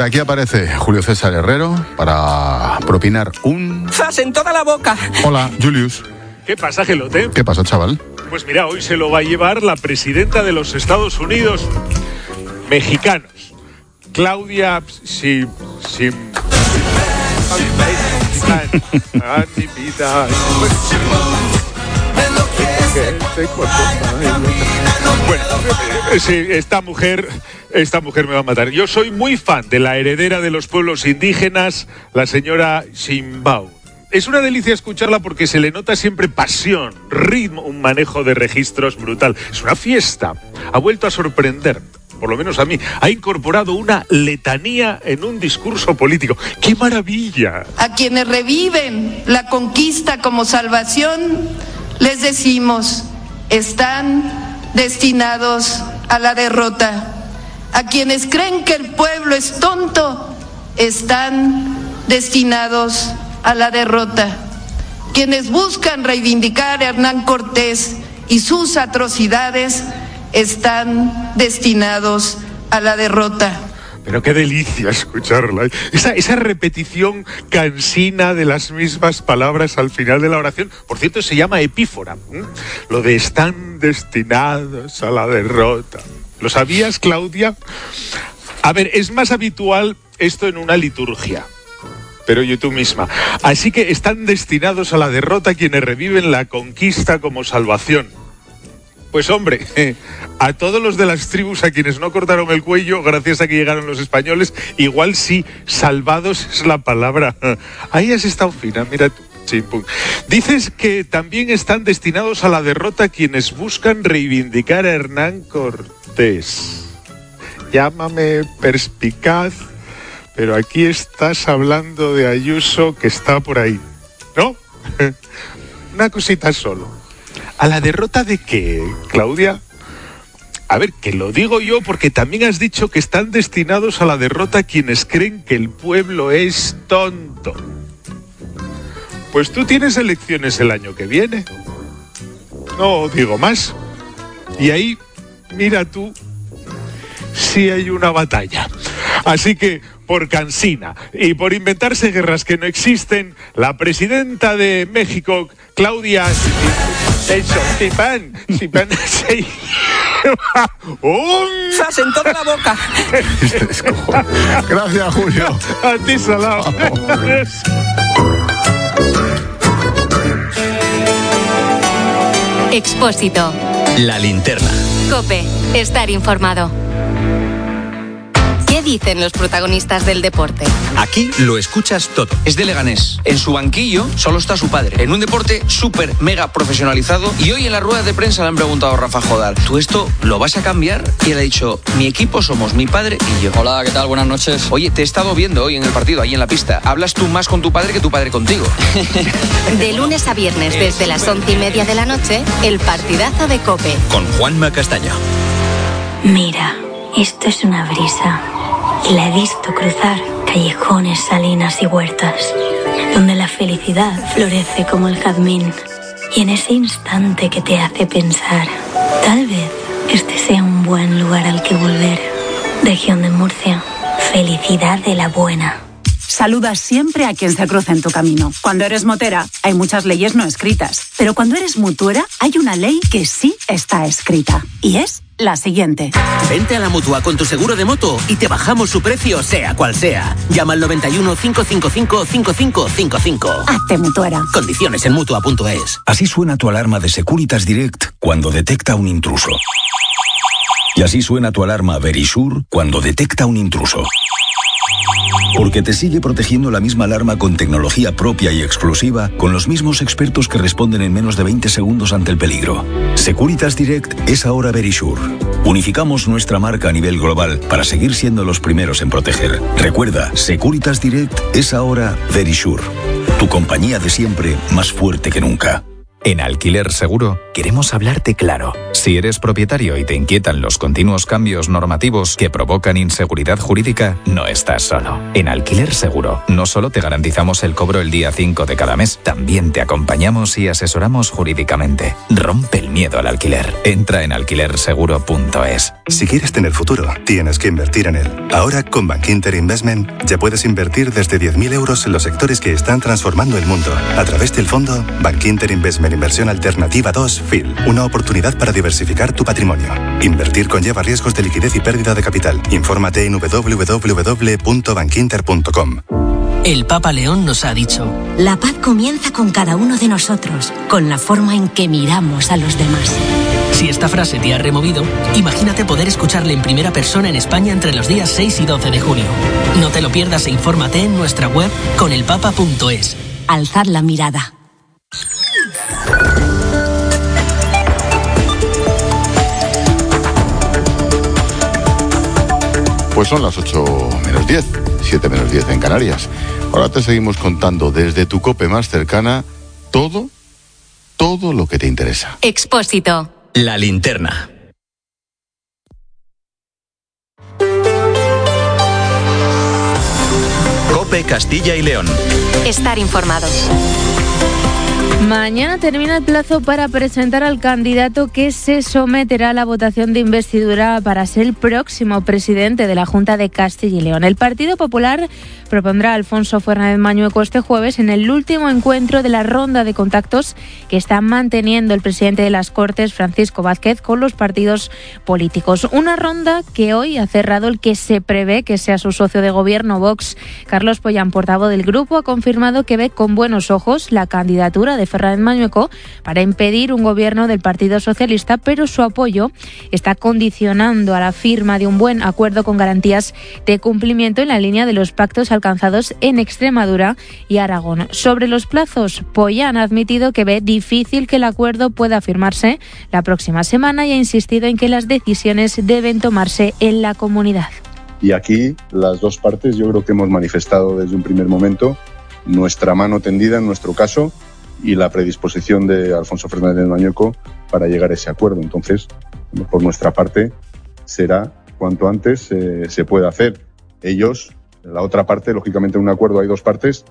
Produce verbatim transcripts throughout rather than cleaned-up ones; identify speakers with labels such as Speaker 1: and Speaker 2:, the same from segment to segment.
Speaker 1: aquí aparece Julio César Herrero para propinar un...
Speaker 2: ¡Zas en toda la boca!
Speaker 1: Hola, Julius.
Speaker 3: ¿Qué pasa, Gelote?
Speaker 1: ¿Qué pasa, chaval?
Speaker 3: Pues mira, hoy se lo va a llevar la presidenta de los Estados Unidos mexicanos, Claudia Sim... Sim... Bueno, sí, esta mujer, esta mujer me va a matar. Yo soy muy fan de la heredera de los pueblos indígenas, la señora Sheinbaum. Es una delicia escucharla porque se le nota siempre pasión, ritmo, un manejo de registros brutal. Es una fiesta. Ha vuelto a sorprender, por lo menos a mí. Ha incorporado una letanía en un discurso político. ¡Qué maravilla!
Speaker 4: A quienes reviven la conquista como salvación, les decimos, están destinados a la derrota. A quienes creen que el pueblo es tonto, están destinados a la derrota. Quienes buscan reivindicar a Hernán Cortés y sus atrocidades están destinados a la derrota.
Speaker 3: Pero qué delicia escucharla. Esa, esa repetición cansina de las mismas palabras al final de la oración. Por cierto, se llama epífora. ¿eh? Lo de están destinados a la derrota. ¿Lo sabías, Claudia? A ver, es más habitual esto en una liturgia. Pero yo tú misma. Así que están destinados a la derrota quienes reviven la conquista como salvación. Pues hombre, eh, a todos los de las tribus a quienes no cortaron el cuello gracias a que llegaron los españoles, igual sí, salvados es la palabra. Ahí has estado fina, mira tú. Dices que también están destinados a la derrota quienes buscan reivindicar a Hernán Cortés. Llámame perspicaz, pero aquí estás hablando de Ayuso que está por ahí, ¿no? Una cosita solo. ¿A la derrota de qué, Claudia? A ver, que lo digo yo porque también has dicho que están destinados a la derrota quienes creen que el pueblo es tonto. Pues tú tienes elecciones el año que viene. No digo más. Y ahí, mira tú, sí hay una batalla. Así que, por cansina y por inventarse guerras que no existen, la presidenta de México, Claudia... Eso, Sheinbaum, Sheinbaum se lleva un...
Speaker 2: ¡Zas en toda la boca!
Speaker 1: Gracias, Julio.
Speaker 3: A ti, Salao.
Speaker 5: Expósito.
Speaker 6: La linterna.
Speaker 5: COPE. Estar informado. ¿Qué dicen los protagonistas del deporte?
Speaker 6: Aquí lo escuchas todo.
Speaker 7: Es de Leganés. En su banquillo solo está su padre. En un deporte súper mega profesionalizado. Y hoy en la rueda de prensa le han preguntado a Rafa Jodar, ¿tú esto lo vas a cambiar? Y él ha dicho, mi equipo somos mi padre y yo.
Speaker 8: Hola, ¿qué tal? Buenas noches.
Speaker 7: Oye, te he estado viendo hoy en el partido, ahí en la pista. Hablas tú más con tu padre que tu padre contigo.
Speaker 5: De lunes a viernes desde las once y media de la noche, el partidazo de COPE.
Speaker 6: Con Juanma Castaño.
Speaker 9: Mira, esto es una brisa. Y la he visto cruzar callejones, salinas y huertas, donde la felicidad florece como el jazmín. Y en ese instante que te hace pensar, tal vez este sea un buen lugar al que volver. Región de Murcia, felicidad de la buena.
Speaker 10: Saluda siempre a quien se cruza en tu camino. Cuando eres motera, hay muchas leyes no escritas. Pero cuando eres mutuera, hay una ley que sí está escrita. Y es la siguiente.
Speaker 11: Vente a la Mutua con tu seguro de moto y te bajamos su precio, sea cual sea. Llama al noventa y uno, cinco cinco cinco, cinco cinco cinco cinco.
Speaker 10: Hazte mutuera.
Speaker 11: Condiciones en mutua punto es.
Speaker 12: Así suena tu alarma de Securitas Direct cuando detecta un intruso. Y así suena tu alarma Verisure cuando detecta un intruso. Porque te sigue protegiendo la misma alarma con tecnología propia y exclusiva, con los mismos expertos que responden en menos de veinte segundos ante el peligro. Securitas Direct es ahora Verisure. Unificamos nuestra marca a nivel global para seguir siendo los primeros en proteger. Recuerda, Securitas Direct es ahora Verisure. Tu compañía de siempre más fuerte que nunca.
Speaker 13: En Alquiler Seguro
Speaker 8: queremos hablarte claro. Si eres propietario y te inquietan los continuos cambios normativos que provocan inseguridad jurídica, no estás solo. En Alquiler Seguro, no solo te garantizamos el cobro el día cinco de cada mes, también te acompañamos y asesoramos jurídicamente. Rompe el miedo al alquiler. Entra en alquiler seguro punto es.
Speaker 13: Si quieres tener futuro, tienes que invertir en él. Ahora, con Bankinter Investment, ya puedes invertir desde diez mil euros en los sectores que están transformando el mundo. A través del fondo Bankinter Investment Inversión Alternativa dos F I L. Una oportunidad para diversificar tu patrimonio. Invertir conlleva riesgos de liquidez y pérdida de capital. Infórmate en doble u doble u doble u punto bankinter punto com.
Speaker 14: El Papa León nos ha dicho:
Speaker 15: la paz comienza con cada uno de nosotros, con la forma en que miramos a los demás.
Speaker 14: Si esta frase te ha removido, imagínate poder escucharle en primera persona en España entre los días seis y doce de junio. No te lo pierdas e infórmate en nuestra web con el papa punto es.
Speaker 15: Alzad la mirada.
Speaker 1: Pues son las ocho menos diez, siete menos diez en Canarias. Ahora te seguimos contando desde tu COPE más cercana todo, todo lo que te interesa.
Speaker 5: Expósito.
Speaker 6: La linterna. COPE Castilla y León.
Speaker 5: Estar informados.
Speaker 16: Mañana termina el plazo para presentar al candidato que se someterá a la votación de investidura para ser el próximo presidente de la Junta de Castilla y León. El Partido Popular propondrá a Alfonso Fernández Mañueco este jueves en el último encuentro de la ronda de contactos que está manteniendo el presidente de las Cortes, Francisco Vázquez, con los partidos políticos. Una ronda que hoy ha cerrado el que se prevé que sea su socio de gobierno, Vox. Carlos Pollán, portavoz del grupo, ha confirmado que ve con buenos ojos la candidatura de Fernández Mañueco para impedir un gobierno del Partido Socialista, pero su apoyo está condicionando a la firma de un buen acuerdo con garantías de cumplimiento en la línea de los pactos alcanzados en Extremadura y Aragón. Sobre los plazos, Pollán ha admitido que ve difícil que el acuerdo pueda firmarse la próxima semana y ha insistido en que las decisiones deben tomarse en la comunidad.
Speaker 17: Y aquí las dos partes yo creo que hemos manifestado desde un primer momento nuestra mano tendida en nuestro caso y la predisposición de Alfonso Fernández Mañueco para llegar a ese acuerdo. Entonces, por nuestra parte, será cuanto antes eh, se pueda hacer. Ellos, la otra parte, lógicamente en un acuerdo hay dos partes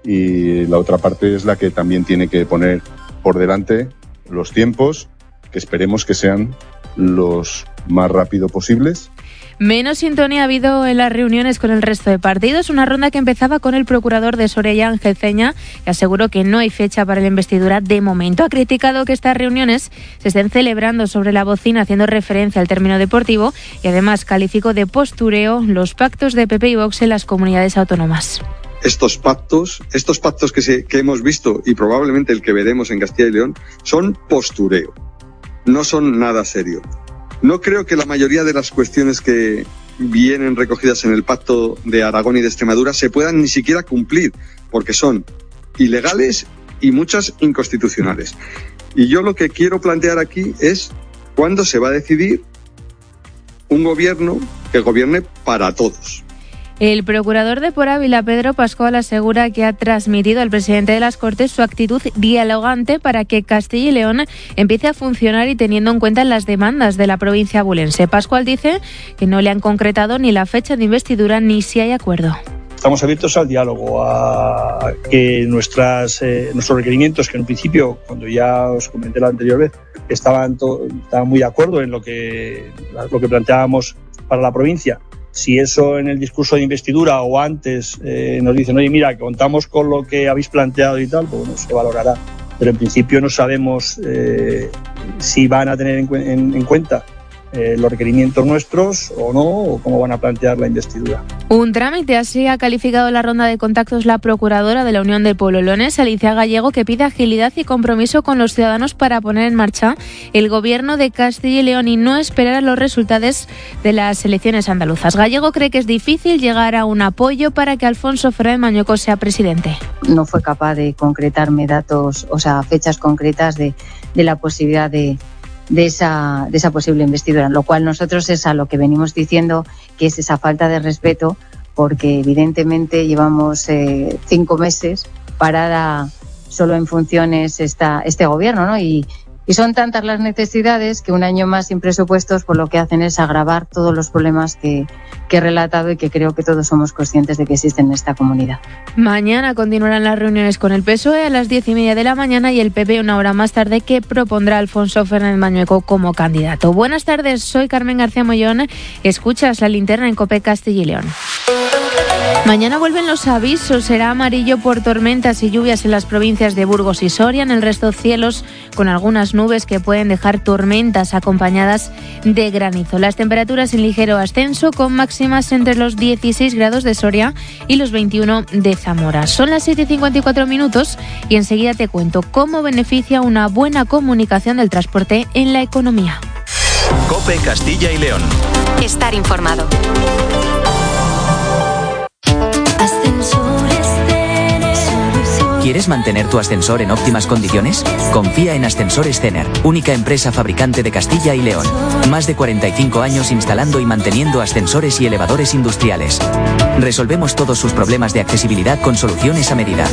Speaker 17: y la otra parte es la que también tiene que poner por delante los tiempos, que esperemos que sean los más rápido posibles.
Speaker 16: Menos sintonía ha habido en las reuniones con el resto de partidos, una ronda que empezaba con el procurador de Sorella, Ángel Ceña, que aseguró que no hay fecha para la investidura de momento. Ha criticado que estas reuniones se estén celebrando sobre la bocina, haciendo referencia al término deportivo, y además calificó de postureo los pactos de P P y Vox en las comunidades autónomas.
Speaker 18: Estos pactos, estos pactos que, se, que hemos visto y probablemente el que veremos en Castilla y León son postureo, no son nada serio. No creo que la mayoría de las cuestiones que vienen recogidas en el Pacto de Aragón y de Extremadura se puedan ni siquiera cumplir, porque son ilegales y muchas inconstitucionales. Y yo lo que quiero plantear aquí es cuándo se va a decidir un gobierno que gobierne para todos.
Speaker 16: El procurador de Por Ávila, Pedro Pascual, asegura que ha transmitido al presidente de las Cortes su actitud dialogante para que Castilla y León empiece a funcionar y teniendo en cuenta las demandas de la provincia abulense. Pascual dice que no le han concretado ni la fecha de investidura ni si hay acuerdo.
Speaker 19: Estamos abiertos al diálogo, a que nuestras, eh, nuestros requerimientos, que en un principio, cuando ya os comenté la anterior vez, estaban, to- estaban muy de acuerdo en lo que, lo que planteábamos para la provincia. Si eso en el discurso de investidura o antes eh, nos dicen, oye, mira, contamos con lo que habéis planteado y tal, pues bueno, se valorará. Pero en principio no sabemos eh, si van a tener en, cu- en, en cuenta eh, los requerimientos nuestros o no, o cómo van a plantear la investidura.
Speaker 16: Un trámite, así ha calificado la ronda de contactos la procuradora de la Unión de Pueblo Leones, Alicia Gallego, que pide agilidad y compromiso con los ciudadanos para poner en marcha el gobierno de Castilla y León y no esperar a los resultados de las elecciones andaluzas. Gallego cree que es difícil llegar a un apoyo para que Alfonso Fernández Mañueco sea presidente.
Speaker 20: No fue capaz de concretarme datos, o sea, fechas concretas de, de la posibilidad de, de, esa, de esa posible investidura, lo cual nosotros es a lo que venimos diciendo, que es esa falta de respeto, porque evidentemente llevamos eh, cinco meses parada solo en funciones esta, este gobierno, ¿no? Y, Y son tantas las necesidades que un año más sin presupuestos, pues lo que hacen es agravar todos los problemas que, que he relatado y que creo que todos somos conscientes de que existen en esta comunidad.
Speaker 16: Mañana continuarán las reuniones con el P S O E a las diez y media de la mañana y el P P una hora más tarde, que propondrá a Alfonso Fernández Mañueco como candidato. Buenas tardes, soy Carmen García Mollón. Escuchas La Linterna en COPE Castilla y León. Mañana vuelven los avisos, será amarillo por tormentas y lluvias en las provincias de Burgos y Soria, en el resto cielos con algunas nubes que pueden dejar tormentas acompañadas de granizo. Las temperaturas en ligero ascenso, con máximas entre los dieciséis grados de Soria y los veintiuno de Zamora. Son las siete y cincuenta y cuatro minutos y enseguida te cuento cómo beneficia una buena comunicación del transporte en la economía.
Speaker 6: COPE Castilla y León.
Speaker 5: Estar informado.
Speaker 21: ¿Quieres mantener tu ascensor en óptimas condiciones? Confía en Ascensores Cener, única empresa fabricante de Castilla y León. Más de cuarenta y cinco años instalando y manteniendo ascensores y elevadores industriales. Resolvemos todos sus problemas de accesibilidad con soluciones a medida.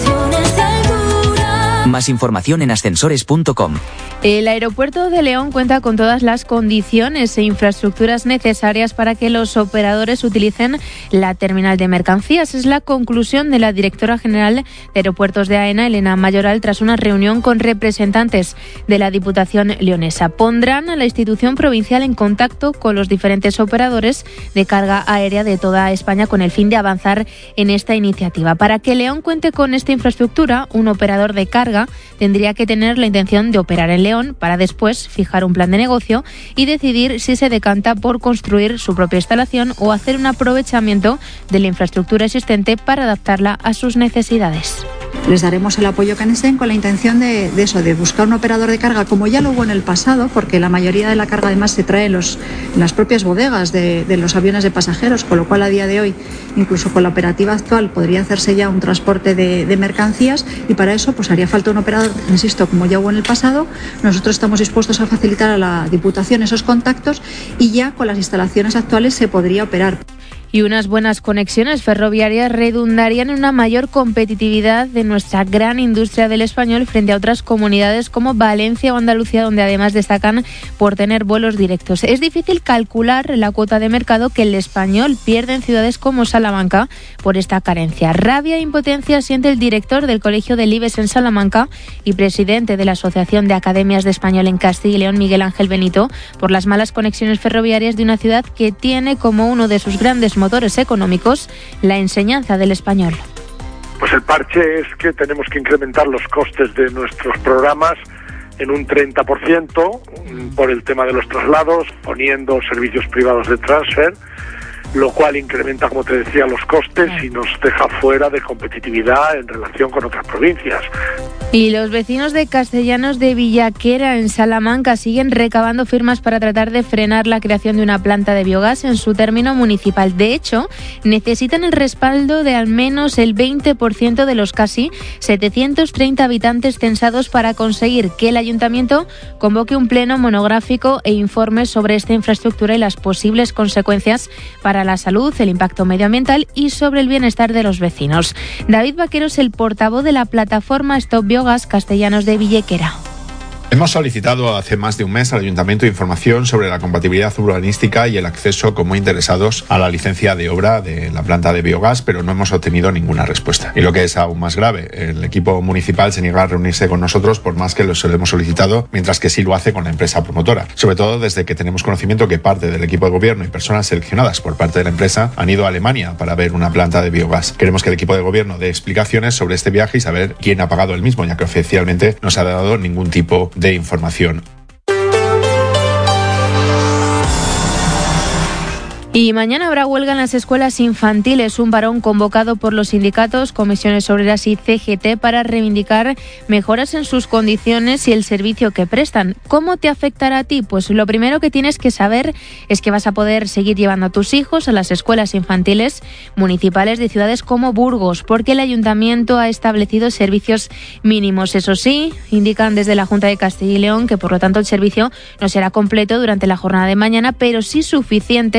Speaker 21: Más información en ascensores punto com.
Speaker 16: El aeropuerto de León cuenta con todas las condiciones e infraestructuras necesarias para que los operadores utilicen la terminal de mercancías. Es la conclusión de la directora general de Aeropuertos de AENA, Elena Mayoral, tras una reunión con representantes de la Diputación leonesa. Pondrán a la institución provincial en contacto con los diferentes operadores de carga aérea de toda España con el fin de avanzar en esta iniciativa. Para que León cuente con esta infraestructura, un operador de carga tendría que tener la intención de operar en León para después fijar un plan de negocio y decidir si se decanta por construir su propia instalación o hacer un aprovechamiento de la infraestructura existente para adaptarla a sus necesidades.
Speaker 22: Les daremos el apoyo que necesiten con la intención de, de eso, de buscar un operador de carga, como ya lo hubo en el pasado, porque la mayoría de la carga además se trae en, los, en las propias bodegas de, de los aviones de pasajeros, con lo cual a día de hoy, incluso con la operativa actual, podría hacerse ya un transporte de, de mercancías, y para eso pues haría falta un operador, insisto, como ya hubo en el pasado. Nosotros estamos dispuestos a facilitar a la Diputación esos contactos y ya con las instalaciones actuales se podría operar.
Speaker 16: Y unas buenas conexiones ferroviarias redundarían en una mayor competitividad de nuestra gran industria del español frente a otras comunidades como Valencia o Andalucía, donde además destacan por tener vuelos directos. Es difícil calcular la cuota de mercado que el español pierde en ciudades como Salamanca por esta carencia. Rabia e impotencia siente el director del Colegio del IBEX en Salamanca y presidente de la Asociación de Academias de Español en Castilla y León, Miguel Ángel Benito, por las malas conexiones ferroviarias de una ciudad que tiene como uno de sus grandes motores económicos la enseñanza del español.
Speaker 23: Pues el parche es que tenemos que incrementar los costes de nuestros programas en un treinta por ciento por el tema de los traslados, poniendo servicios privados de transfer, lo cual incrementa, como te decía, los costes y nos deja fuera de competitividad en relación con otras provincias.
Speaker 16: Y los vecinos de Castellanos de Villaquera, en Salamanca, siguen recabando firmas para tratar de frenar la creación de una planta de biogás en su término municipal. De hecho, necesitan el respaldo de al menos el veinte por ciento de los casi setecientos treinta habitantes censados para conseguir que el ayuntamiento convoque un pleno monográfico e informe sobre esta infraestructura y las posibles consecuencias para la salud, el impacto medioambiental y sobre el bienestar de los vecinos. David Vaquero es el portavoz de la plataforma Stop Biogás Castellanos de Villaquera.
Speaker 24: Hemos solicitado hace más de un mes al Ayuntamiento información sobre la compatibilidad urbanística y el acceso como interesados a la licencia de obra de la planta de biogás, pero no hemos obtenido ninguna respuesta. Y lo que es aún más grave, el equipo municipal se niega a reunirse con nosotros por más que lo hemos solicitado, mientras que sí lo hace con la empresa promotora. Sobre todo desde que tenemos conocimiento que parte del equipo de gobierno y personas seleccionadas por parte de la empresa han ido a Alemania para ver una planta de biogás. Queremos que el equipo de gobierno dé explicaciones sobre este viaje y saber quién ha pagado el mismo, ya que oficialmente no se ha dado ningún tipo de de información.
Speaker 16: Y mañana habrá huelga en las escuelas infantiles, un parón convocado por los sindicatos, comisiones obreras y C G T para reivindicar mejoras en sus condiciones y el servicio que prestan. ¿Cómo te afectará a ti? Pues lo primero que tienes que saber es que vas a poder seguir llevando a tus hijos a las escuelas infantiles municipales de ciudades como Burgos, porque el ayuntamiento ha establecido servicios mínimos. Eso sí, indican desde la Junta de Castilla y León que por lo tanto el servicio no será completo durante la jornada de mañana, pero sí suficiente para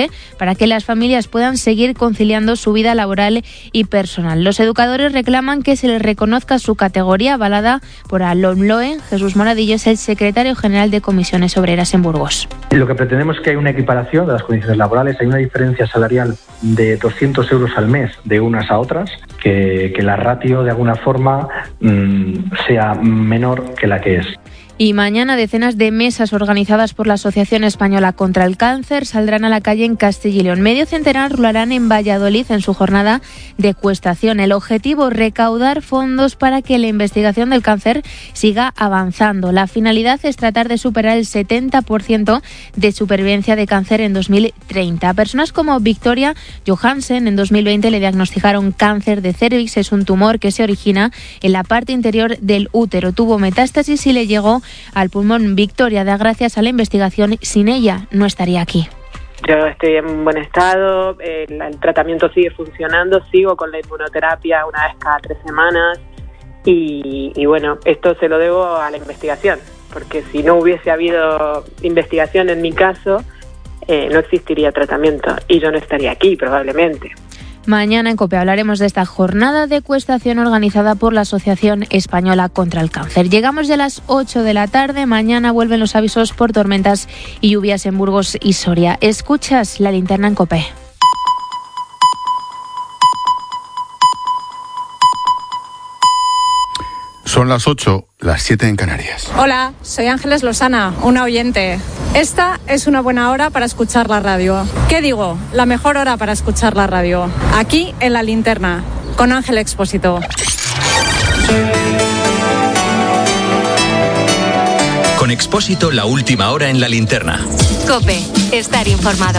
Speaker 16: para que las familias puedan seguir conciliando su vida laboral y personal. Los educadores reclaman que se les reconozca su categoría avalada por ALOMLOE. Jesús Moradillo es el secretario general de Comisiones Obreras en Burgos.
Speaker 2: Lo que pretendemos es que hay una equiparación de las condiciones laborales, hay una diferencia salarial de doscientos euros al mes de unas a otras, que, que la ratio de alguna forma mmm, sea menor que la que es.
Speaker 16: Y mañana decenas de mesas organizadas por la Asociación Española contra el Cáncer saldrán a la calle en Castilla y León. Medio centenar lo harán en Valladolid en su jornada de cuestación. El objetivo, recaudar fondos para que la investigación del cáncer siga avanzando. La finalidad es tratar de superar el setenta por ciento de supervivencia de cáncer en dos mil treinta. A personas como Victoria Johansen en dos mil veinte le diagnosticaron cáncer de cervix. Es un tumor que se origina en la parte interior del útero. Tuvo metástasis y le llegó al pulmón. Victoria da gracias a la investigación. Sin ella no estaría aquí.
Speaker 3: Yo estoy en buen estado, el, el tratamiento sigue funcionando, sigo con la inmunoterapia una vez cada tres semanas y, y bueno, esto se lo debo a la investigación, porque si no hubiese habido investigación en mi caso, eh, no existiría tratamiento y yo no estaría aquí probablemente.
Speaker 16: Mañana en COPE hablaremos de esta jornada de cuestación organizada por la Asociación Española contra el Cáncer. Llegamos ya a las ocho de la tarde. Mañana vuelven los avisos por tormentas y lluvias en Burgos y Soria. Escuchas la linterna en COPE.
Speaker 1: Son las ocho, las siete en Canarias.
Speaker 4: Hola, soy Ángeles Losana, una oyente. Esta es una buena hora para escuchar la radio. ¿Qué digo? La mejor hora para escuchar la radio. Aquí en La Linterna, con Ángel Expósito.
Speaker 6: Con Expósito, la última hora en La Linterna.
Speaker 5: COPE, estar informado.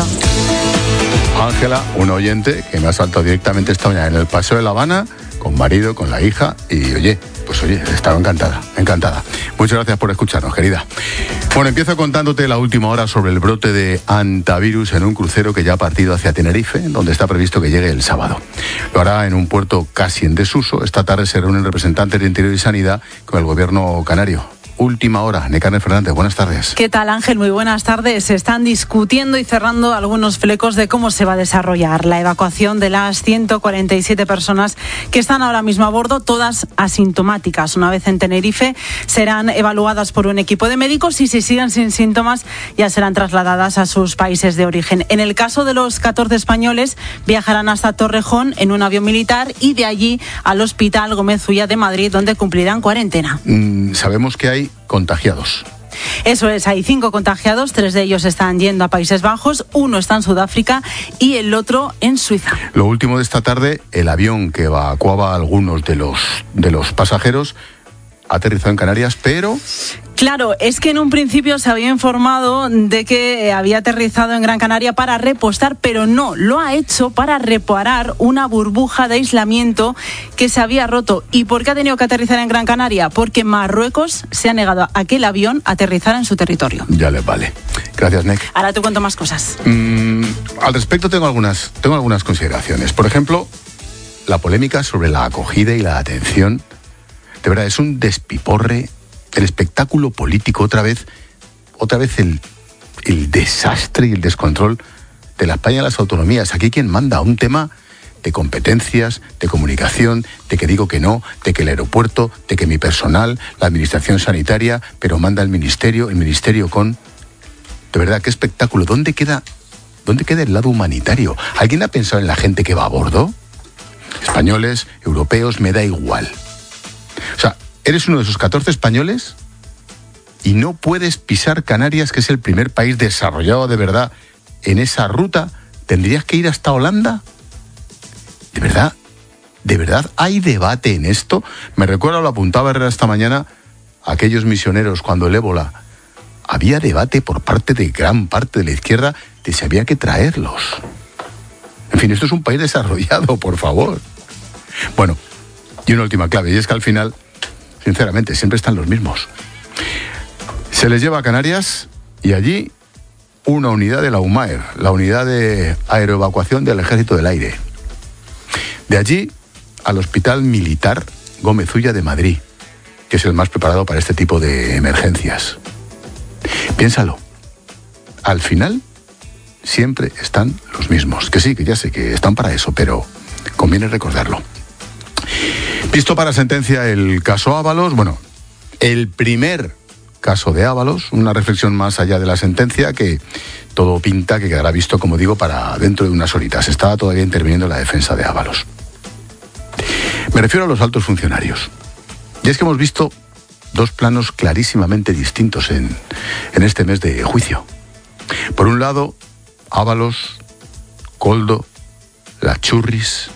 Speaker 1: Ángela, un oyente que me ha saltado directamente esta mañana en el Paseo de La Habana, con marido, con la hija, y oye, pues oye, estaba encantada, encantada. Muchas gracias por escucharnos, querida. Bueno, empiezo contándote la última hora sobre el brote de hantavirus en un crucero que ya ha partido hacia Tenerife, donde está previsto que llegue el sábado. Lo hará en un puerto casi en desuso. Esta tarde se reúnen representantes de Interior y Sanidad con el gobierno canario. Última hora. Necarne Fernández, buenas tardes.
Speaker 7: ¿Qué tal, Ángel? Muy buenas tardes. Se están discutiendo y cerrando algunos flecos de cómo se va a desarrollar la evacuación de las ciento cuarenta y siete personas que están ahora mismo a bordo, todas asintomáticas. Una vez en Tenerife serán evaluadas por un equipo de médicos y si siguen sin síntomas ya serán trasladadas a sus países de origen. En el caso de los catorce españoles, viajarán hasta Torrejón en un avión militar y de allí al Hospital Gómez Ulla de Madrid, donde cumplirán cuarentena.
Speaker 1: Mm, sabemos que hay contagiados.
Speaker 7: Eso es, hay cinco contagiados, tres de ellos están yendo a Países Bajos, uno está en Sudáfrica y el otro en Suiza.
Speaker 1: Lo último de esta tarde, el avión que evacuaba a algunos de los, de los pasajeros ha aterrizado en Canarias, pero...
Speaker 7: Claro, es que en un principio se había informado de que había aterrizado en Gran Canaria para repostar, pero no, lo ha hecho para reparar una burbuja de aislamiento que se había roto. ¿Y por qué ha tenido que aterrizar en Gran Canaria? Porque Marruecos se ha negado a que el avión aterrizara en su territorio.
Speaker 1: Ya les vale. Gracias, Nec.
Speaker 7: Ahora te cuento más cosas.
Speaker 1: Mm, al respecto tengo algunas, tengo algunas consideraciones. Por ejemplo, la polémica sobre la acogida y la atención. De verdad, es un despiporre. El espectáculo político, otra vez, otra vez el, el desastre y el descontrol de la España de las autonomías. Aquí quien manda un tema de competencias, de comunicación, de que digo que no, de que el aeropuerto, de que mi personal, la administración sanitaria, pero manda el ministerio, el ministerio con... De verdad, qué espectáculo. ¿Dónde queda, dónde queda el lado humanitario? ¿Alguien ha pensado en la gente que va a bordo? Españoles, europeos, me da igual. O sea, eres uno de esos catorce españoles y no puedes pisar Canarias, que es el primer país desarrollado de verdad en esa ruta. ¿Tendrías que ir hasta Holanda? ¿De verdad? ¿De verdad hay debate en esto? Me recuerda, lo apuntaba Herrera esta mañana, a aquellos misioneros cuando el ébola. Había debate por parte de gran parte de la izquierda de si había que traerlos. En fin, esto es un país desarrollado, por favor. Bueno, y una última clave, y es que al final... Sinceramente, siempre están los mismos. Se les lleva a Canarias y allí una unidad de la UMAER, la unidad de aeroevacuación del Ejército del Aire. De allí al Hospital Militar Gómez Ulla de Madrid, que es el más preparado para este tipo de emergencias. Piénsalo. Al final, siempre están los mismos. Que sí, que ya sé que están para eso, pero conviene recordarlo. Visto para sentencia el caso Ábalos, bueno, el primer caso de Ábalos, una reflexión más allá de la sentencia que todo pinta que quedará visto, como digo, para dentro de unas horitas. Está todavía interviniendo la defensa de Ábalos. Me refiero a los altos funcionarios. Y es que hemos visto dos planos clarísimamente distintos en, en este mes de juicio. Por un lado, Ábalos, Koldo, la Churris,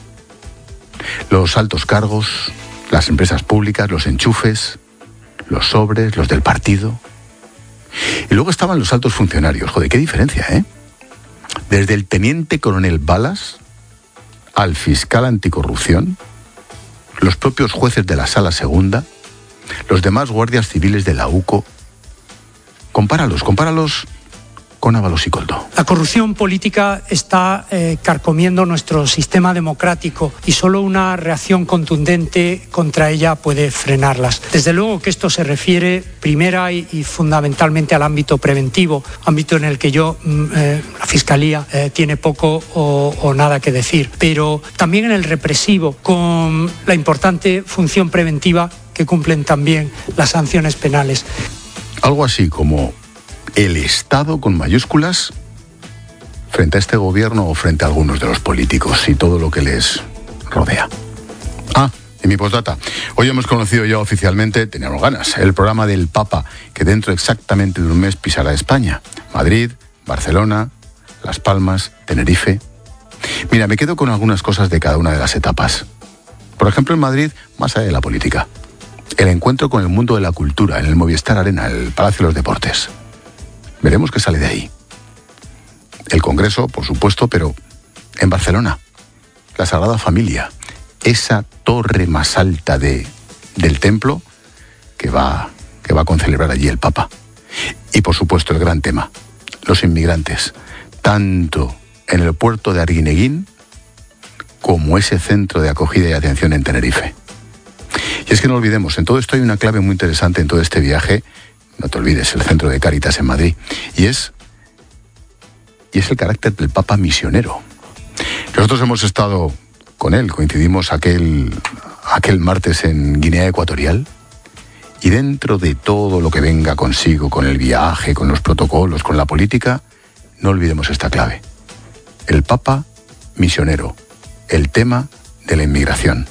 Speaker 1: los altos cargos, las empresas públicas, los enchufes, los sobres, los del partido. Y luego estaban los altos funcionarios. Joder, qué diferencia, ¿eh? Desde el teniente coronel Balas al fiscal anticorrupción, los propios jueces de la Sala Segunda, los demás guardias civiles de la U C O. Compáralos, compáralos con Ábalos y Koldo.
Speaker 9: La corrupción política está eh, carcomiendo nuestro sistema democrático y solo una reacción contundente contra ella puede frenarlas. Desde luego que esto se refiere primera y, y fundamentalmente al ámbito preventivo, ámbito en el que yo, eh, la Fiscalía, eh, tiene poco o, o nada que decir, pero también en el represivo, con la importante función preventiva que cumplen también las sanciones penales.
Speaker 1: Algo así como el Estado con mayúsculas frente a este gobierno o frente a algunos de los políticos y todo lo que les rodea. Ah, y mi postdata. Hoy hemos conocido ya oficialmente, teníamos ganas, el programa del Papa, que dentro exactamente de un mes pisará España. Madrid, Barcelona, Las Palmas, Tenerife. Mira, me quedo con algunas cosas de cada una de las etapas. Por ejemplo, en Madrid, más allá de la política, el encuentro con el mundo de la cultura en el Movistar Arena, el Palacio de los Deportes. Veremos qué sale de ahí. El Congreso, por supuesto, pero en Barcelona, la Sagrada Familia, esa torre más alta de, del templo que va, que va a concelebrar allí el Papa. Y, por supuesto, el gran tema, los inmigrantes, tanto en el puerto de Arguineguín como ese centro de acogida y atención en Tenerife. Y es que no olvidemos, en todo esto hay una clave muy interesante en todo este viaje. No te olvides, el centro de Cáritas en Madrid. Y es, y es el carácter del Papa misionero. Nosotros hemos estado con él, coincidimos aquel, aquel martes en Guinea Ecuatorial. Y dentro de todo lo que venga consigo, con el viaje, con los protocolos, con la política, no olvidemos esta clave. El Papa misionero, el tema de la inmigración.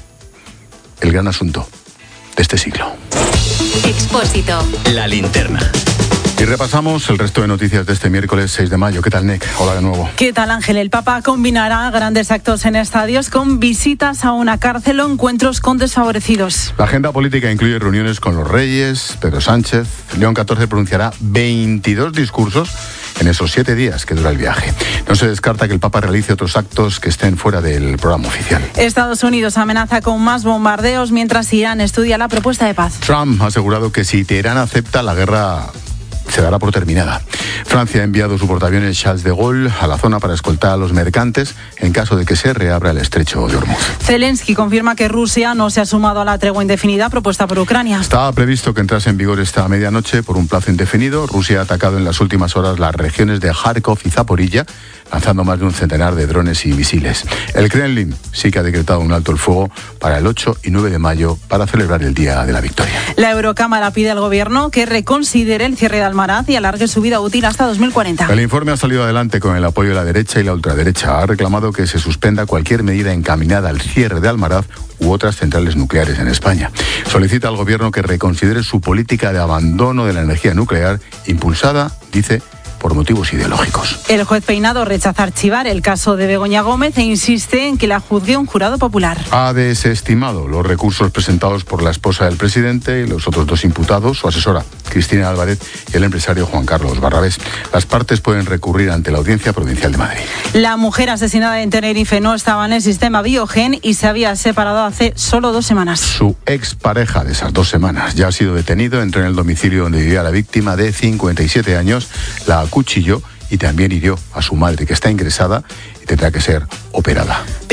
Speaker 1: El gran asunto de este siglo.
Speaker 5: Expósito.
Speaker 6: La linterna.
Speaker 1: Y repasamos el resto de noticias de este miércoles seis de mayo. ¿Qué tal, Nick? Hola de nuevo.
Speaker 7: ¿Qué tal, Ángel? El Papa combinará grandes actos en estadios con visitas a una cárcel o encuentros con desfavorecidos.
Speaker 1: La agenda política incluye reuniones con los reyes, Pedro Sánchez. León catorce pronunciará veintidós discursos en esos siete días que dura el viaje. No se descarta que el Papa realice otros actos que estén fuera del programa oficial.
Speaker 7: Estados Unidos amenaza con más bombardeos mientras Irán estudia la propuesta de paz.
Speaker 1: Trump ha asegurado que si Teherán acepta, la guerra se dará por terminada. Francia ha enviado su portaaviones Charles de Gaulle a la zona para escoltar a los mercantes en caso de que se reabra el estrecho de Hormuz.
Speaker 7: Zelensky confirma que Rusia no se ha sumado a la tregua indefinida propuesta por Ucrania.
Speaker 1: Estaba previsto que entrase en vigor esta medianoche por un plazo indefinido. Rusia ha atacado en las últimas horas las regiones de Kharkov y Zaporilla, lanzando más de un centenar de drones y misiles. El Kremlin sí que ha decretado un alto el fuego para el ocho y nueve de mayo para celebrar el Día de la Victoria.
Speaker 7: La Eurocámara pide al Gobierno que reconsidere el cierre de Almaraz y alargue su vida útil hasta dos mil cuarenta.
Speaker 1: El informe ha salido adelante con el apoyo de la derecha y la ultraderecha. Ha reclamado que se suspenda cualquier medida encaminada al cierre de Almaraz u otras centrales nucleares en España. Solicita al Gobierno que reconsidere su política de abandono de la energía nuclear, impulsada, dice, por motivos ideológicos.
Speaker 7: El juez Peinado rechaza archivar el caso de Begoña Gómez e insiste en que la juzgue un jurado popular.
Speaker 1: Ha desestimado los recursos presentados por la esposa del presidente y los otros dos imputados, su asesora Cristina Álvarez y el empresario Juan Carlos Barrabés. Las partes pueden recurrir ante la Audiencia Provincial de Madrid.
Speaker 7: La mujer asesinada en Tenerife no estaba en el sistema Biogen y se había separado hace solo dos semanas.
Speaker 1: Su expareja de esas dos semanas ya ha sido detenido, entró en el domicilio donde vivía la víctima de cincuenta y siete años, la acuchilló y también hirió a su madre, que está ingresada y tendrá que ser operada.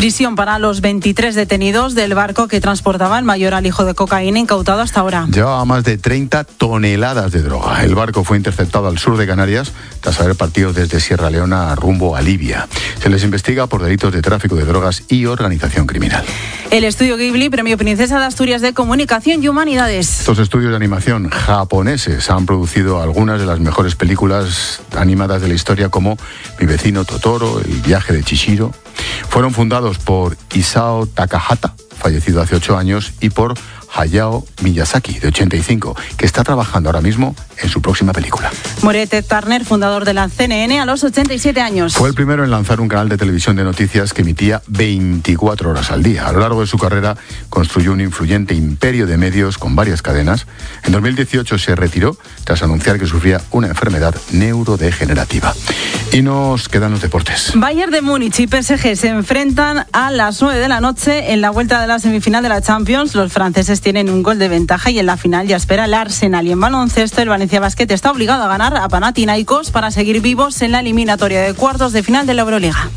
Speaker 7: Prisión para los veintitrés detenidos del barco que transportaba el mayor alijo de cocaína incautado hasta ahora.
Speaker 1: Llevaba más de treinta toneladas de droga. El barco fue interceptado al sur de Canarias tras haber partido desde Sierra Leona rumbo a Libia. Se les investiga por delitos de tráfico de drogas y organización criminal.
Speaker 7: El estudio Ghibli, Premio Princesa de Asturias de Comunicación y Humanidades.
Speaker 1: Estos estudios de animación japoneses han producido algunas de las mejores películas animadas de la historia, como Mi vecino Totoro, El viaje de Chihiro. Fueron fundados por Isao Takahata, fallecido hace ocho años, y por Hayao Miyazaki, de ochenta y cinco, que está trabajando ahora mismo en su próxima película.
Speaker 7: Muere Ted Turner, fundador de la C N N, a los ochenta y siete años.
Speaker 1: Fue el primero en lanzar un canal de televisión de noticias que emitía veinticuatro horas al día. A lo largo de su carrera construyó un influyente imperio de medios con varias cadenas. En dos mil dieciocho se retiró tras anunciar que sufría una enfermedad neurodegenerativa. Y nos quedan los deportes.
Speaker 7: Bayern de Múnich y P S G se enfrentan a las nueve de la noche en la vuelta de la semifinal de la Champions. Los franceses tienen un gol de ventaja y en la final ya espera el Arsenal. Y en baloncesto, el Valencia Basket está obligado a ganar a Panathinaikos para seguir vivos en la eliminatoria de cuartos de final de la Euroliga.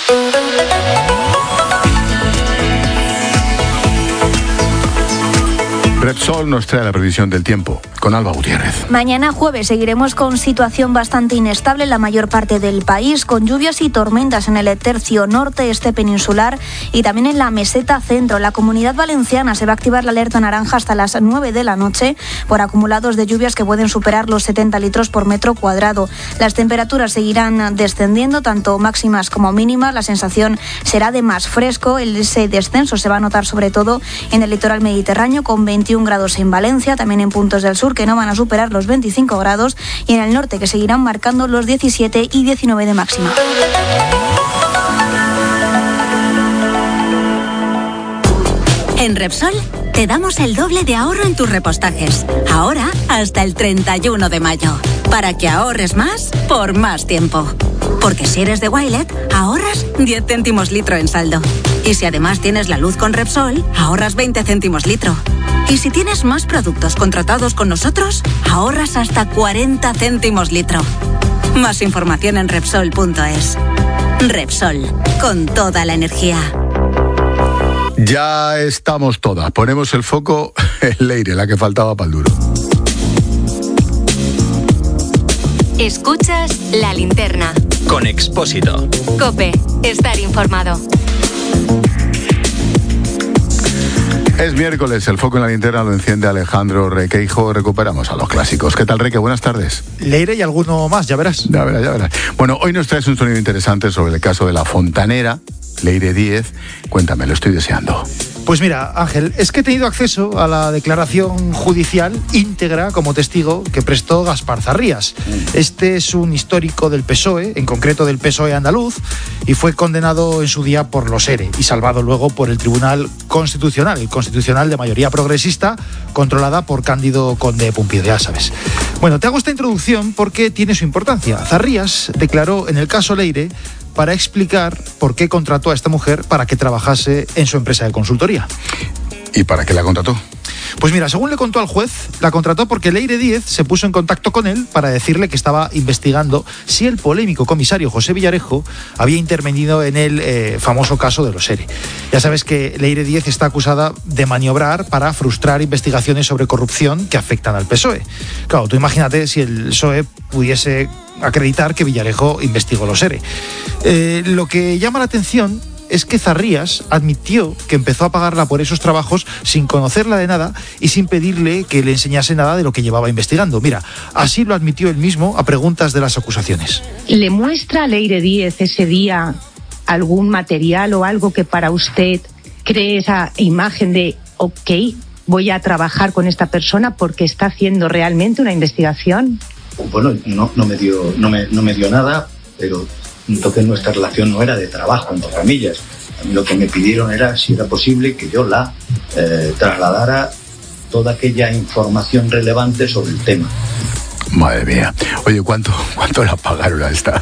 Speaker 1: Repsol nos trae la previsión del tiempo con Alba Gutiérrez.
Speaker 8: Mañana jueves seguiremos con situación bastante inestable en la mayor parte del país, con lluvias y tormentas en el tercio norte, este peninsular y también en la meseta centro. La Comunidad Valenciana se va a activar la alerta naranja hasta las nueve de la noche por acumulados de lluvias que pueden superar los setenta litros por metro cuadrado. Las temperaturas seguirán descendiendo, tanto máximas como mínimas. La sensación será de más fresco. Ese descenso se va a notar sobre todo en el litoral mediterráneo, con veintiún grados en Valencia, también en puntos del sur que no van a superar los veinticinco grados, y en el norte que seguirán marcando los diecisiete y diecinueve de máxima.
Speaker 15: En Repsol te damos el doble de ahorro en tus repostajes. Ahora hasta el treinta y uno de mayo. Para que ahorres más por más tiempo. Porque si eres de Wilet, ahorras diez céntimos litro en saldo. Y si además tienes la luz con Repsol, ahorras veinte céntimos litro. Y si tienes más productos contratados con nosotros, ahorras hasta cuarenta céntimos litro. Más información en Repsol punto es. Repsol, con toda la energía.
Speaker 1: Ya estamos todas. Ponemos el foco en Leire, la que faltaba para el duro.
Speaker 5: Escuchas La Linterna.
Speaker 6: Con Expósito.
Speaker 5: COPE. Estar informado.
Speaker 1: Es miércoles, el foco en la linterna lo enciende Alejandro Requeijo. Recuperamos a los clásicos. ¿Qué tal, Reque? Buenas tardes.
Speaker 10: Leire y alguno más, ya verás.
Speaker 1: Ya verás, ya verás. Bueno, hoy nos traes un sonido interesante sobre el caso de la fontanera, Leire Díez. Cuéntame, lo estoy deseando.
Speaker 10: Pues mira, Ángel, es que he tenido acceso a la declaración judicial íntegra como testigo que prestó Gaspar Zarrías. Este es un histórico del P S O E, en concreto del P S O E andaluz, y fue condenado en su día por los ERE y salvado luego por el Tribunal Constitucional, el Constitucional de mayoría progresista, controlada por Cándido Conde Pumpido, ya sabes. Bueno, te hago esta introducción porque tiene su importancia. Zarrías declaró en el caso Leire para explicar por qué contrató a esta mujer para que trabajase en su empresa de consultoría.
Speaker 1: ¿Y para qué la contrató?
Speaker 10: Pues mira, según le contó al juez, la contrató porque Leire Díez se puso en contacto con él para decirle que estaba investigando si el polémico comisario José Villarejo había intervenido en el eh, famoso caso de los ERE. Ya sabes que Leire Díez está acusada de maniobrar para frustrar investigaciones sobre corrupción que afectan al P S O E. Claro, tú imagínate si el P S O E pudiese acreditar que Villarejo investigó los ERE. Eh, lo que llama la atención es que Zarrías admitió que empezó a pagarla por esos trabajos sin conocerla de nada y sin pedirle que le enseñase nada de lo que llevaba investigando. Mira, así lo admitió él mismo a preguntas de las acusaciones.
Speaker 11: ¿Le muestra a Leire Díez ese día algún material o algo que para usted cree esa imagen de, ok, voy a trabajar con esta persona porque está haciendo realmente una investigación?
Speaker 12: Bueno, no, no, me dio, no, me, no me dio nada, pero entonces nuestra relación no era de trabajo, entre comillas. A mí lo que me pidieron era si era posible que yo la eh, trasladara toda aquella información relevante sobre el tema.
Speaker 1: Madre mía. Oye, ¿cuánto, cuánto la pagaron a esta?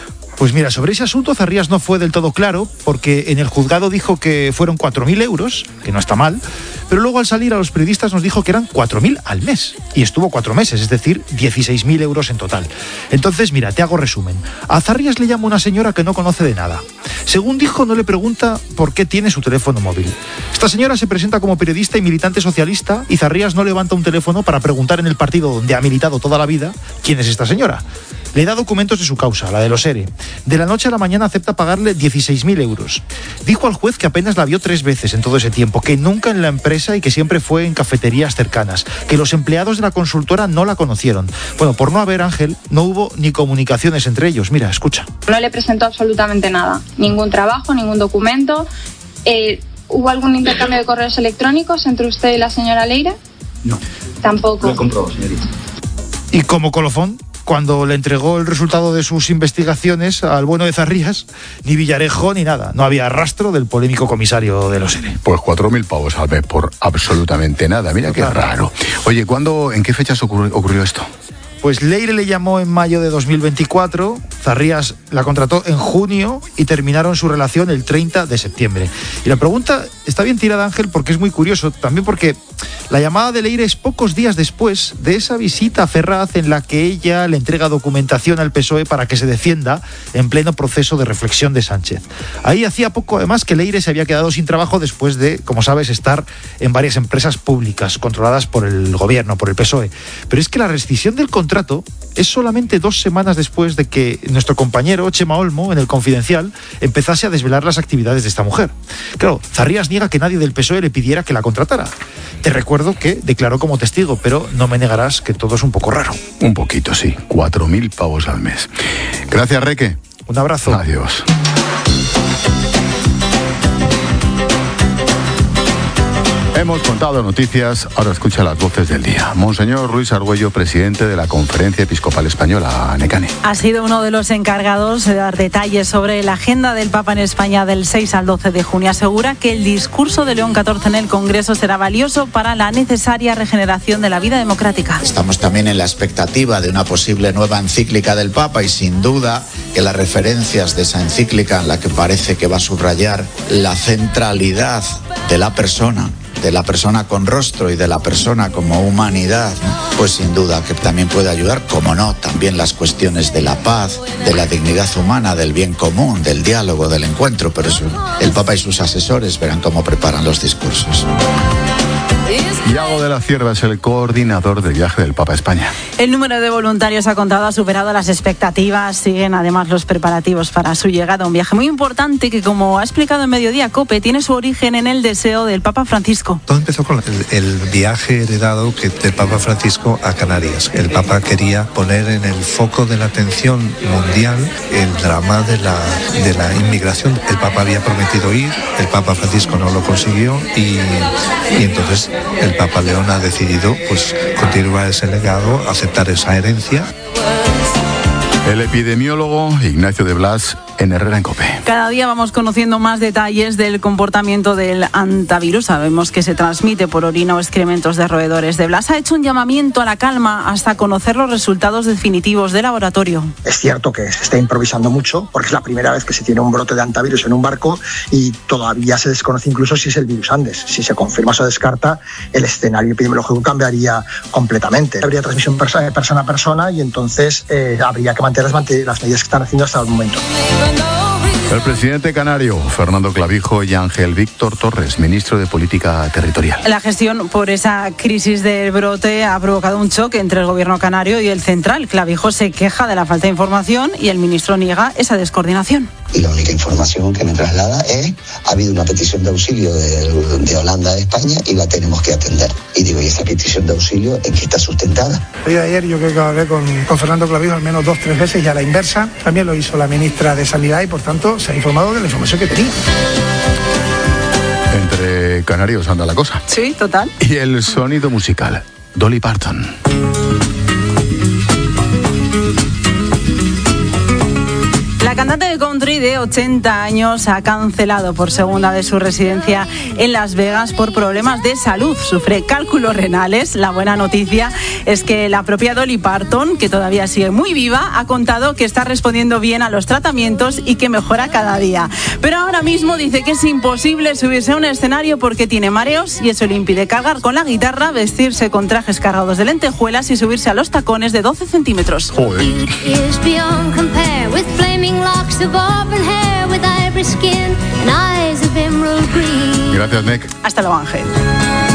Speaker 10: Pues mira, sobre ese asunto Zarrías no fue del todo claro, porque en el juzgado dijo que fueron cuatro mil euros, que no está mal, pero luego al salir a los periodistas nos dijo que eran cuatro mil al mes, y estuvo cuatro meses, es decir, dieciséis mil euros en total. Entonces, mira, te hago resumen. A Zarrías le llama una señora que no conoce de nada. Según dijo, no le pregunta por qué tiene su teléfono móvil. Esta señora se presenta como periodista y militante socialista, y Zarrías no levanta un teléfono para preguntar en el partido donde ha militado toda la vida quién es esta señora. Le da documentos de su causa, la de los ERE. De la noche a la mañana acepta pagarle dieciséis mil euros. Dijo al juez que apenas la vio tres veces en todo ese tiempo, que nunca en la empresa y que siempre fue en cafeterías cercanas, que los empleados de la consultora no la conocieron. Bueno, por no haber, Ángel, no hubo ni comunicaciones entre ellos. Mira, escucha.
Speaker 13: No le presentó absolutamente nada, ningún trabajo, ningún documento. Eh, ¿Hubo algún intercambio de correos electrónicos entre usted y la señora Leire?
Speaker 12: No.
Speaker 13: Tampoco.
Speaker 12: Lo comprobó, señorita.
Speaker 10: Y como colofón, cuando le entregó el resultado de sus investigaciones al bueno de Zarrías, ni Villarejo ni nada. No había rastro del polémico comisario de los ERE.
Speaker 1: Pues cuatro mil pavos al mes por absolutamente nada. Mira qué raro. Oye, ¿cuándo, en qué fechas ocurrió, ocurrió esto?
Speaker 10: Pues Leire le llamó en mayo de dos mil veinticuatro, Zarrías la contrató en junio y terminaron su relación el treinta de septiembre. Y la pregunta está bien tirada, Ángel, porque es muy curioso, también porque la llamada de Leire es pocos días después de esa visita a Ferraz en la que ella le entrega documentación al P S O E para que se defienda en pleno proceso de reflexión de Sánchez. Ahí hacía poco, además, que Leire se había quedado sin trabajo después de, como sabes, estar en varias empresas públicas controladas por el gobierno, por el P S O E. Pero es que la rescisión del contrato contrato es solamente dos semanas después de que nuestro compañero Chema Olmo, en El Confidencial, empezase a desvelar las actividades de esta mujer. Claro, Zarrías niega que nadie del P S O E le pidiera que la contratara. Te recuerdo que declaró como testigo, pero no me negarás que todo es un poco raro.
Speaker 1: Un poquito, sí. Cuatro mil pavos al mes. Gracias, Reque.
Speaker 10: Un abrazo.
Speaker 1: Adiós. Hemos contado noticias, ahora escucha las voces del día. Monseñor Ruiz Argüello, presidente de la Conferencia Episcopal Española, Necane.
Speaker 7: Ha sido uno de los encargados de dar detalles sobre la agenda del Papa en España del seis al doce de junio. Asegura que el discurso de León catorce en el Congreso será valioso para la necesaria regeneración de la vida democrática.
Speaker 14: Estamos también en la expectativa de una posible nueva encíclica del Papa y sin duda que las referencias de esa encíclica, en la que parece que va a subrayar la centralidad de la persona, de la persona con rostro y de la persona como humanidad, ¿no? Pues sin duda que también puede ayudar, como no, también las cuestiones de la paz, de la dignidad humana, del bien común, del diálogo, del encuentro, pero eso, el Papa y sus asesores verán cómo preparan los discursos.
Speaker 1: Iago de la Cierva es el coordinador del viaje del Papa a España.
Speaker 7: El número de voluntarios ha contado ha superado las expectativas. Siguen además los preparativos para su llegada. Un viaje muy importante que, como ha explicado en Mediodía COPE, tiene su origen en el deseo del Papa Francisco.
Speaker 17: Todo empezó con el, el viaje heredado que, del Papa Francisco a Canarias. El Papa quería poner en el foco de la atención mundial el drama de la, de la inmigración. El Papa había prometido ir, el Papa Francisco no lo consiguió y, y entonces el Papa León ha decidido pues continuar ese legado, aceptar esa herencia.
Speaker 1: El epidemiólogo Ignacio de Blas en Herrera en COPE.
Speaker 7: Cada día vamos conociendo más detalles del comportamiento del hantavirus. Sabemos que se transmite por orina o excrementos de roedores. De Blas ha hecho un llamamiento a la calma hasta conocer los resultados definitivos del laboratorio.
Speaker 18: Es cierto que se está improvisando mucho porque es la primera vez que se tiene un brote de hantavirus en un barco y todavía se desconoce incluso si es el virus Andes. Si se confirma o se descarta, el escenario epidemiológico cambiaría completamente. Habría transmisión persona a persona y entonces eh, habría que mantener las, las medidas que están haciendo hasta el momento.
Speaker 1: El presidente canario, Fernando Clavijo, y Ángel Víctor Torres, ministro de Política Territorial.
Speaker 7: La gestión por esa crisis del brote ha provocado un choque entre el gobierno canario y el central. Clavijo se queja de la falta de información y el ministro niega esa descoordinación.
Speaker 25: Y la única información que me traslada es: ha habido una petición de auxilio de, de Holanda a España y la tenemos que atender. Y digo, ¿y esa petición de auxilio en qué está sustentada?
Speaker 26: El día de ayer yo creo que hablé con, con Fernando Clavijo al menos dos tres veces y a la inversa. También lo hizo la ministra de Sanidad y por tanto se ha informado de la información que tenía.
Speaker 1: Entre canarios anda la cosa.
Speaker 7: Sí, total.
Speaker 1: Y el sonido musical, Dolly Parton.
Speaker 7: La La cantante de country de ochenta años ha cancelado por segunda vez su residencia en Las Vegas por problemas de salud. Sufre cálculos renales. La buena noticia es que la propia Dolly Parton, que todavía sigue muy viva, ha contado que está respondiendo bien a los tratamientos y que mejora cada día. Pero ahora mismo dice que es imposible subirse a un escenario porque tiene mareos y eso le impide cargar con la guitarra, vestirse con trajes cargados de lentejuelas y subirse a los tacones de doce centímetros.
Speaker 1: Joder. Gracias, Meg.
Speaker 7: Hasta luego, Ángel.